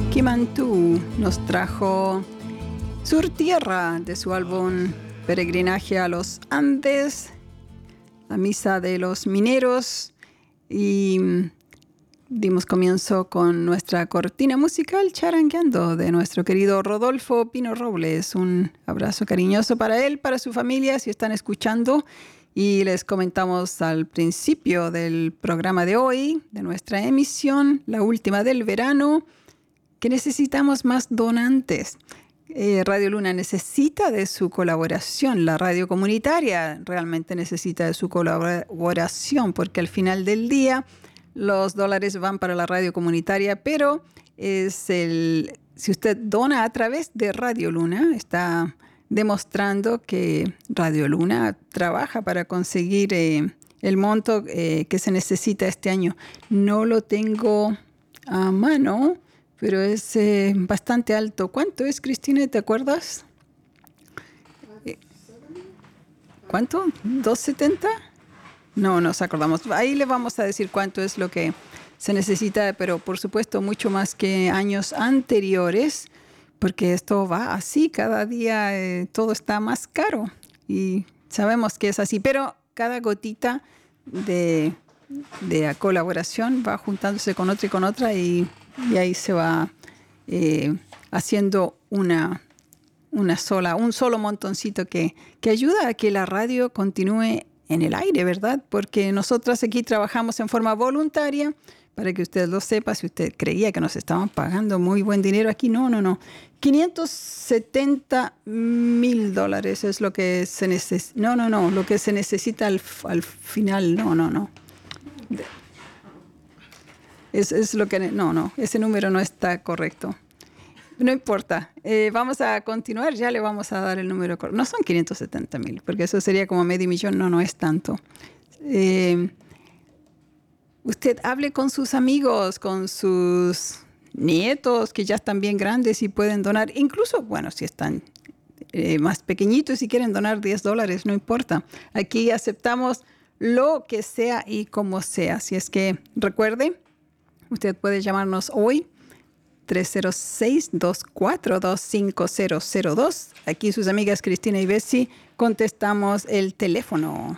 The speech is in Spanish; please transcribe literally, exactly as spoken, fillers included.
Kimantú nos trajo Sur Tierra de su álbum Peregrinaje a los Andes, la misa de los mineros, y dimos comienzo con nuestra cortina musical Charangueando de nuestro querido Rodolfo Pino Robles. Un abrazo cariñoso para él, para su familia, si están escuchando. Y les comentamos al principio del programa de hoy, de nuestra emisión, la última del verano, que necesitamos más donantes. Eh, Radio Luna necesita de su colaboración. La radio comunitaria realmente necesita de su colaboración, porque al final del día los dólares van para la radio comunitaria, pero es el, si usted dona a través de Radio Luna, está demostrando que Radio Luna trabaja para conseguir eh, el monto eh, que se necesita este año. No lo tengo a mano, pero es eh, bastante alto. ¿Cuánto es, Cristina? ¿Te acuerdas? Eh, ¿Cuánto? ¿doscientos setenta? No, nos acordamos. Ahí le vamos a decir cuánto es lo que se necesita, pero por supuesto mucho más que años anteriores, porque esto va así, cada día eh, todo está más caro y sabemos que es así, pero cada gotita de, de colaboración va juntándose con otra y con otra y, y ahí se va eh, haciendo una, una sola, un solo montoncito que, que ayuda a que la radio continúe en el aire, ¿verdad? Porque nosotros aquí trabajamos en forma voluntaria. Para que usted lo sepa, si usted creía que nos estaban pagando muy buen dinero aquí, no, no, no. quinientos setenta mil dólares es lo que se necesita. No, no, no, lo que se necesita al, al final, no, no, no. Es, es lo que, no, no, ese número no está correcto. No importa, eh, vamos a continuar, ya le vamos a dar el número correcto. No son quinientos setenta mil, porque eso sería como medio millón, no, no es tanto. Eh, Usted hable con sus amigos, con sus nietos que ya están bien grandes y pueden donar. Incluso, bueno, si están eh, más pequeñitos y quieren donar diez dólares, no importa. Aquí aceptamos lo que sea y como sea. Así es que recuerde, usted puede llamarnos hoy tres cero seis, dos cuatro dos, cinco cero cero dos. Aquí sus amigas Cristina y Bessie contestamos el teléfono.